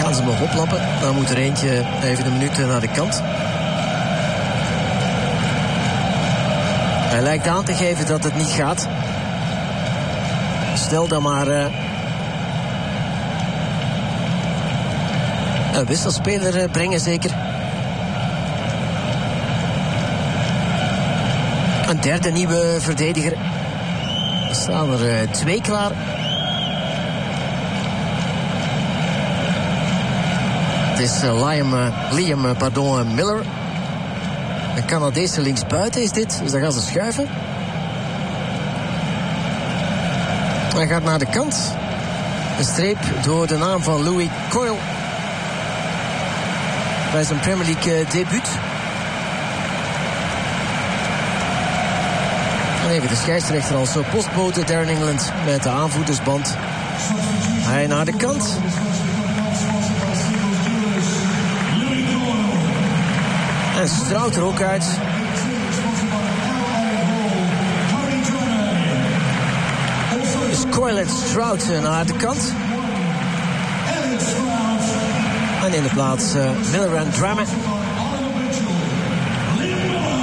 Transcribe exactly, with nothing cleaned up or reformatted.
Gaan ze nog oplappen. Dan moet er eentje even een minuut naar de kant. Hij lijkt aan te geven dat het niet gaat. Stel dan maar uh, een wisselspeler uh, brengen zeker. Een derde nieuwe verdediger. Er staan er uh, twee klaar. Het is uh, Liam, uh, Liam uh, pardon, uh, Miller. Een Canadese linksbuiten is dit. Dus dan gaan ze schuiven. Hij gaat naar de kant. Een streep door de naam van Louis Coyle. Bij zijn Premier League uh, debuut. En even de scheidsrechter als postbode Darren England met de aanvoerdersband. Hij naar de kant. En Strout er ook uit. Dus Coyle en Strout naar de kant. En in de plaats uh, Miller en Drummond.